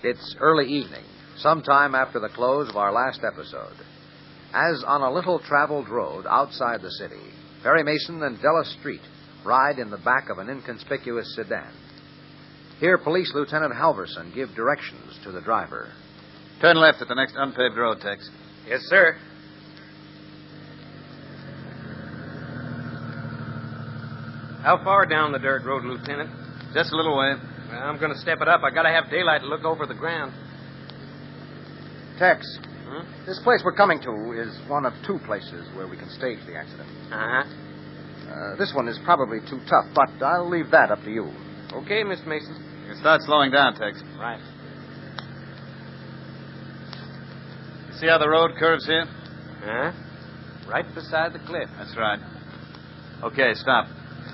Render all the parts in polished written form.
It's early evening, sometime after the close of our last episode. As on a little traveled road outside the city, Perry Mason and Della Street ride in the back of an inconspicuous sedan. Here, Police Lieutenant Halverson give directions to the driver. Turn left at the next unpaved road, Tex. Yes, sir. How far down the dirt road, Lieutenant? Just a little way. Well, I'm going to step it up. I got to have daylight to look over the ground. Tex, this place we're coming to is one of two places where we can stage the accident. This one is probably too tough, but I'll leave that up to you. Okay, Mr. Mason. You start slowing down, Tex. Right. You see how the road curves here? Right beside the cliff. That's right. Okay, stop.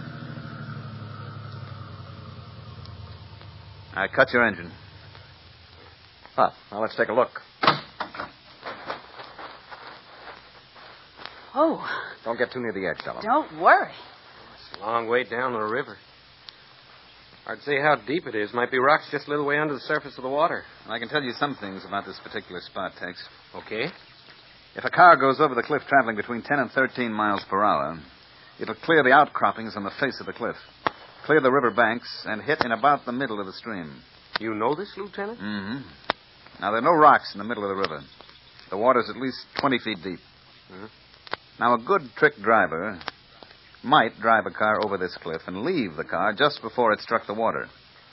All right, cut your engine. Now let's take a look. Oh. Don't get too near the edge, Della. Don't worry. It's a long way down the river. Hard to say how deep it is. Might be rocks just a little way under the surface of the water. I can tell you some things about this particular spot, Tex. Okay. If a car goes over the cliff traveling between 10 and 13 miles per hour, it'll clear the outcroppings on the face of the cliff, clear the river banks, and hit in about the middle of the stream. You know this, Lieutenant? Mm-hmm. Now, there are no rocks in the middle of the river. The water's at least 20 feet deep. Now, a good trick driver might drive a car over this cliff and leave the car just before it struck the water.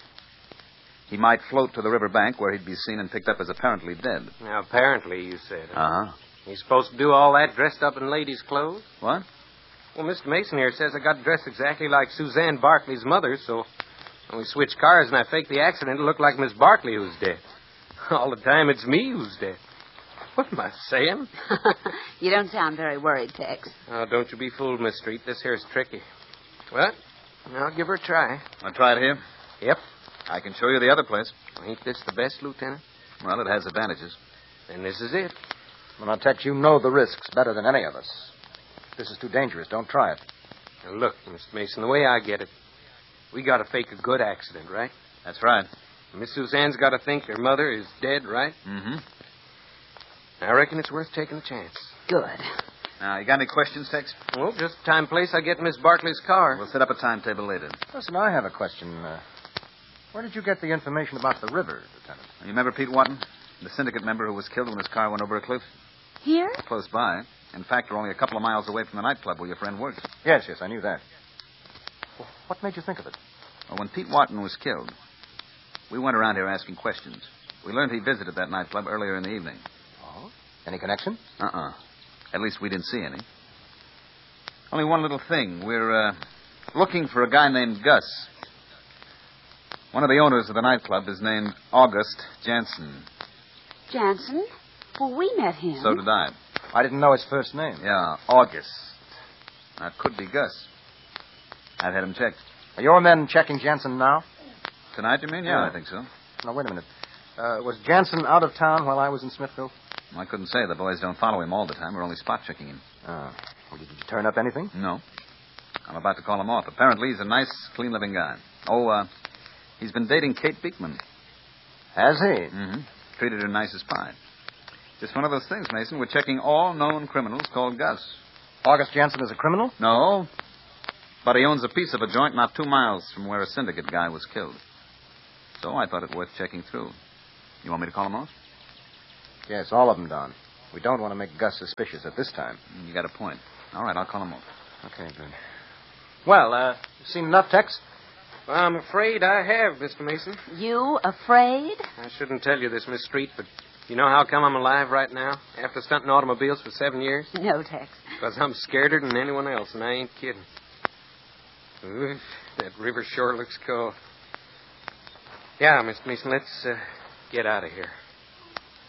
He might float to the river bank where he'd be seen and picked up as apparently dead. Now, apparently, you said. Uh-huh. He's supposed to do all that dressed up in ladies' clothes? What? Well, Mr. Mason here says I got dressed exactly like Suzanne Barkley's mother, so when we switched cars and I faked the accident, it looked like Miss Barkley who's dead. All the time, it's me who's dead. What am I saying? You don't sound very worried, Tex. Oh, don't you be fooled, Miss Street. This here's tricky. Well, I'll give her a try. Want to try it here? Yep. I can show you the other place. Ain't this the best, Lieutenant? Well, it has advantages. Then this is it. Well, now, Tex, you know the risks better than any of us. This is too dangerous. Don't try it. Now, look, Mr. Mason, the way I get it, we got to fake a good accident, right? That's right. Miss Suzanne's got to think her mother is dead, right? Mm-hmm. I reckon it's worth taking a chance. Good. Now, you got any questions, Tex? Well, just time, place I get Miss Barkley's car. We'll set up a timetable later. Listen, I have a question. Where did you get the information about the river, Lieutenant? You remember Pete Watton, the syndicate member who was killed when his car went over a cliff? Here? Close by. In fact, we're only a couple of miles away from the nightclub where your friend works. Yes, I knew that. Well, what made you think of it? Well, when Pete Watton was killed, we went around here asking questions. We learned he visited that nightclub earlier in the evening. Oh? Any connection? At least we didn't see any. Only one little thing. We're looking for a guy named Gus. One of the owners of the nightclub is named August Jansen. Jansen? Well, we met him. So did I. I didn't know his first name. Yeah, August. Now, it could be Gus. I've had him checked. Are your men checking Jansen now? Tonight, you mean? Yeah, I think so. Now, wait a minute. Was Jansen out of town while I was in Smithville? I couldn't say. The boys don't follow him all the time. We're only spot checking him. Well, did you turn up anything? No. I'm about to call him off. Apparently, he's a nice, clean-living guy. Oh, he's been dating Kate Beekman. Has he? Mm-hmm. Treated her nice as pie. Just one of those things, Mason. We're checking all known criminals called Gus. August Jansen is a criminal? No. But he owns a piece of a joint not 2 miles from where a syndicate guy was killed. So I thought it worth checking through. You want me to call him off? Yes, all of them, Don. We don't want to make Gus suspicious at this time. You got a point. All right, I'll call him off. Okay, good. Well, seen enough, Tex? Well, I'm afraid I have, Mr. Mason. You afraid? I shouldn't tell you this, Miss Street, but you know how come I'm alive right now after stunting automobiles for 7 years? No, Tex. Because I'm scareder than anyone else, and I ain't kidding. Oof, that river sure looks cold. Yeah, Mr. Mason, let's get out of here.